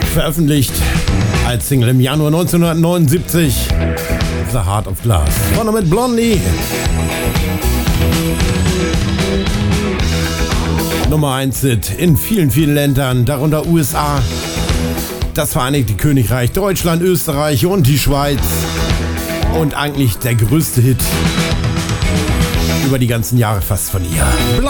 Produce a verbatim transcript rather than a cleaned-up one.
Veröffentlicht als Single im Januar neunzehnhundertneunundsiebzig. The Heart of Glass. Vorne mit Blondie. Nummer eins Hit in vielen, vielen Ländern, darunter U S A, das Vereinigte Königreich, Deutschland, Österreich und die Schweiz. Und eigentlich der größte Hit über die ganzen Jahre fast von ihr.